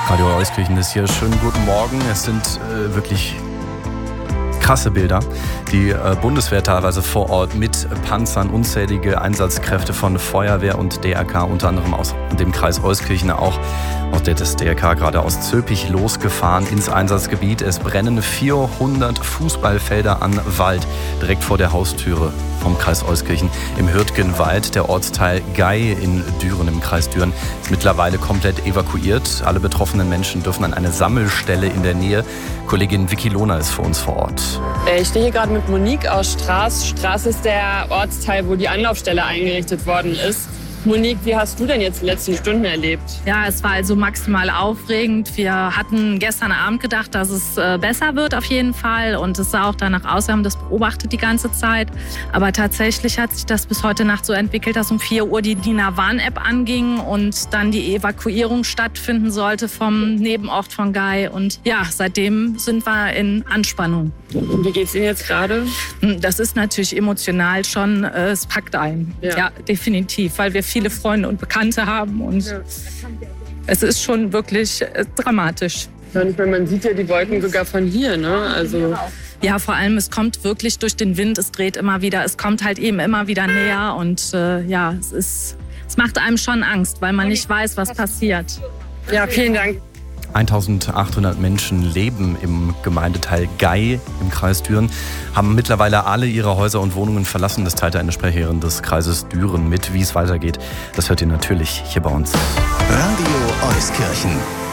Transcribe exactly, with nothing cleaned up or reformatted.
Radio Euskirchen ist hier. Schönen guten Morgen. Es sind äh, wirklich krasse Bilder. Die äh, Bundeswehr teilweise vor Ort mit Panzern, unzählige Einsatzkräfte von Feuerwehr und D R K, unter anderem aus dem Kreis Euskirchen, auch aus der des D R K gerade aus Zülpich losgefahren ins Einsatzgebiet. Es brennen vierhundert Fußballfelder an Wald direkt vor der Haustüre vom Kreis Euskirchen im Hürtgenwald. Der Ortsteil Gey in Düren im Kreis Düren ist mittlerweile komplett evakuiert. Alle betroffenen Menschen dürfen an eine Sammelstelle in der Nähe. Kollegin Vicky Lohner ist für uns vor Ort. Ich stehe hier gerade mit Monique aus Straß. Straß ist der Ortsteil, wo die Anlaufstelle eingerichtet worden ist. Monique, wie hast du denn jetzt die letzten Stunden erlebt? Ja, es war also maximal aufregend. Wir hatten gestern Abend gedacht, dass es äh, besser wird auf jeden Fall. Und es sah auch danach aus, wir haben das beobachtet die ganze Zeit. Aber tatsächlich hat sich das bis heute Nacht so entwickelt, dass um vier Uhr die D I N A Warn-App anging und dann die Evakuierung stattfinden sollte vom Nebenort von Gey. Und ja, seitdem sind wir in Anspannung. Und wie geht's Ihnen jetzt gerade? Das ist natürlich emotional schon, äh, es packt ein. Ja. ja, definitiv, weil wir viele Freunde und Bekannte haben und ja. Es ist schon wirklich äh, dramatisch. Ja, und ich meine, man sieht ja die Wolken sogar von hier, ne? Also ja, vor allem, es kommt wirklich durch den Wind, es dreht immer wieder, es kommt halt eben immer wieder näher und äh, ja, es ist, es macht einem schon Angst, weil man nicht weiß, was passiert. Ja, vielen Dank. eintausendachthundert Menschen leben im Gemeindeteil Gey im Kreis Düren, haben mittlerweile alle ihre Häuser und Wohnungen verlassen. Das teilte eine Sprecherin des Kreises Düren mit. Wie es weitergeht, das hört ihr natürlich hier bei uns. Radio Euskirchen.